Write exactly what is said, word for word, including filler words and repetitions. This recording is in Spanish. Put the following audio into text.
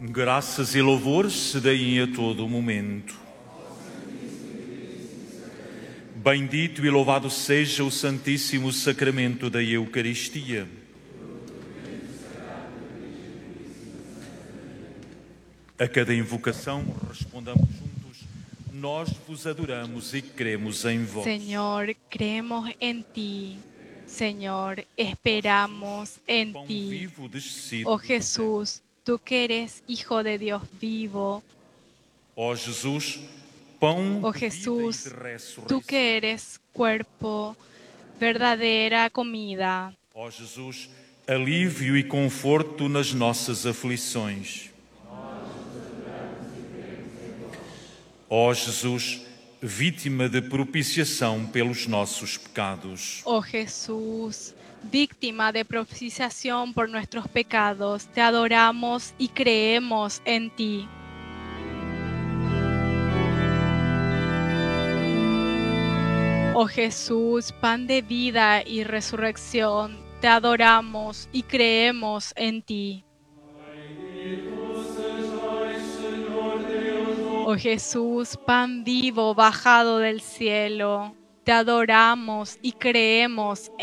Graças e louvores se deem a todo momento. Bendito e louvado seja o Santíssimo Sacramento da Eucaristia. A cada invocação respondamos juntos: nós vos adoramos e cremos em vós. Señor, creemos en ti. Señor, esperamos en Pão ti. vivo descido Oh do céu. Jesús, tú que eres Hijo de Dios vivo. Ó Jesus, pão Oh de vida e Jesús, de tú ressurreição. que eres cuerpo, verdadera comida. Ó Jesus, alívio e conforto nas nossas aflições. Ó Jesus, vítima de propiciação pelos nossos pecados. Oh Jesús, víctima de propiciación por nuestros pecados, te adoramos y creemos en ti. Oh Jesús, pan de vida y resurrección, te adoramos y creemos en ti. Oh Jesús, pan vivo bajado del cielo, te adoramos y creemos